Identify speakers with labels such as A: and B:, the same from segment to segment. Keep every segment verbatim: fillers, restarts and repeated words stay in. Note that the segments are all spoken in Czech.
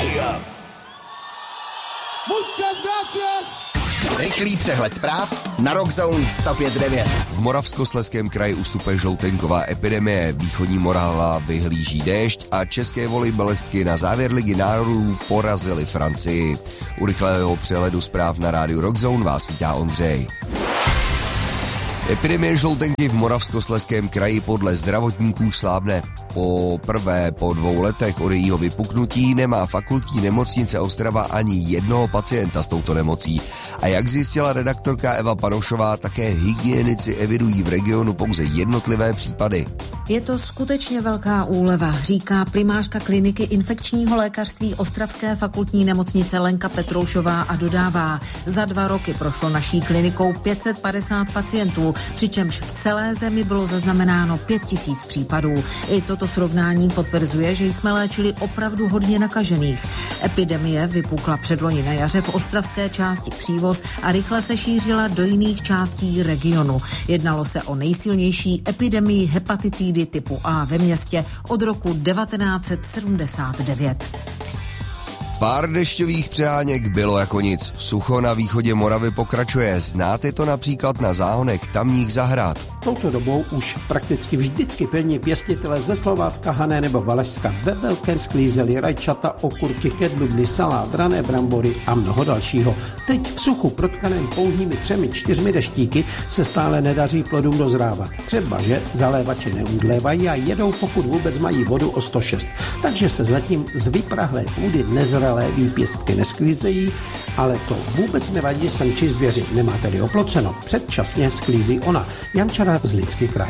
A: Muchas gracias!
B: Rychlý přehled zpráv na Rockzone sto pět devět.
C: V Moravskoslezském kraji ustupuje žloutenková epidemie, východní Morava vyhlíží déšť a české volejbalistky na závěr Ligy národů porazily Francii. U rychlého přehledu zpráv na rádiu Rockzone vás vítá Ondřej. Epidemie žloutenky v Moravskoslezském kraji podle zdravotníků slábne. Po prvé po dvou letech od jejího vypuknutí nemá fakultní nemocnice Ostrava ani jednoho pacienta s touto nemocí. A jak zjistila redaktorka Eva Panošová, také hygienici evidují v regionu pouze jednotlivé případy.
D: Je to skutečně velká úleva, říká primářka kliniky infekčního lékařství Ostravské fakultní nemocnice Lenka Petroušová a dodává, za dva roky prošlo naší klinikou pět set padesát pacientů, přičemž v celé zemi bylo zaznamenáno pět tisíc případů. I toto srovnání potvrzuje, že jsme léčili opravdu hodně nakažených. Epidemie vypukla předloni na jaře v ostravské části Přívoz a rychle se šířila do jiných částí regionu. Jednalo se o nejsilnější epidemii hepatitidy typu A ve městě od roku devatenáct set sedmdesát devět.
C: Pár dešťových přeháněk bylo jako nic. Sucho na východě Moravy pokračuje. Znáte to například na záhonech tamních zahrad.
E: Touto dobou už prakticky vždycky pevní pěstitele ze Slovácka, Hané nebo Valašska ve velkém sklízeli rajčata, okurky, kedlubny, salát, rané brambory a mnoho dalšího. Teď v suchu protkaném pouhými třemi, čtyřmi deštíky se stále nedaří plodům dozrávat. Třeba, že zalévači neudlévají a jedou, pokud vůbec mají vodu o sto šest. Takže se zatím z vyprahlé půdy nezralé výpěstky nesklízejí, ale to vůbec nevadí, semči zvěři nemá tedy oploceno. Předčasně sklízí ona. Jančara z Lidský kraj.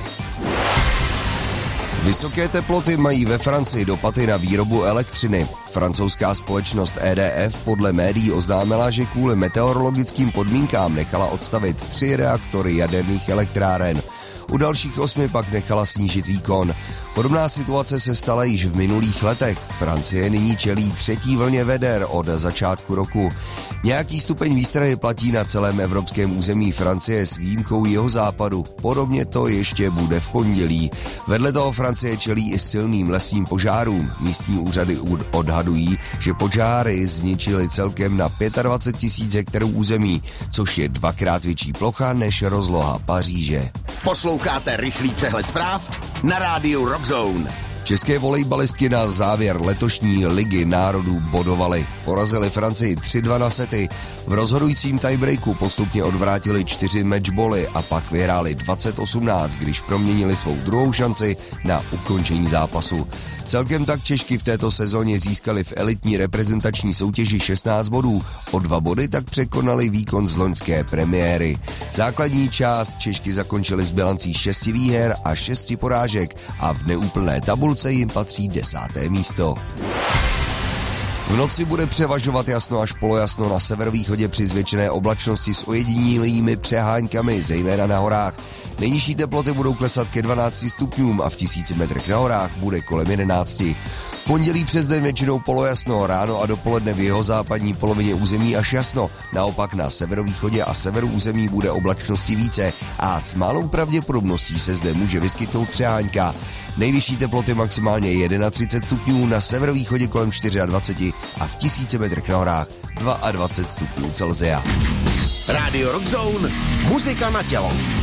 C: Vysoké teploty mají ve Francii dopady na výrobu elektřiny. Francouzská společnost E D F podle médií oznámila, že kvůli meteorologickým podmínkám nechala odstavit tři reaktory jaderných elektráren. U dalších osmi pak nechala snížit výkon. Podobná situace se stala již v minulých letech. Francie nyní čelí třetí vlně veder od začátku roku. Nějaký stupeň výstrahy platí na celém evropském území Francie s výjimkou jeho západu. Podobně to ještě bude v pondělí. Vedle toho Francie čelí i silným lesním požárům. Místní úřady odhadují, že požáry zničily celkem na dvacet pět tisíc hektarů území, což je dvakrát větší plocha než rozloha Paříže.
B: Posloucháte rychlý přehled zpráv na rádiu Rockzone.
C: České volejbalistky na závěr letošní Ligy národů bodovaly. Porazili Francii tři dva na sety. V rozhodujícím tiebreaku postupně odvrátili čtyři matchboly a pak vyhráli dvacet osmnáct, když proměnili svou druhou šanci na ukončení zápasu. Celkem tak Češky v této sezóně získali v elitní reprezentační soutěži šestnáct bodů. O dva body tak překonali výkon z loňské premiéry. Základní část Češky zakončily s bilancí šesti výher a šesti porážek a v neúplné tabulce jim patří desáté místo. V noci bude převažovat jasno až polojasno na severovýchodě při zvětšené oblačnosti s ojedinělými přeháňkami, zejména na horách. Nejnižší teploty budou klesat ke dvanácti stupňům a v tisíci metrech na horách bude kolem jedenácti. V pondělí přes den většinou polojasno, ráno a dopoledne v jeho západní polovině území až jasno. Naopak na severovýchodě a severu území bude oblačnosti více a s malou pravděpodobností se zde může vyskytnout přeháňka. Nejvyšší teploty maximálně třicet jedna stupňů, na severovýchodě kolem dvacet čtyři a v tisíci metrech na horách dvacet dva stupňů Celsia.
B: Radio Rockzone, muzika na tělo.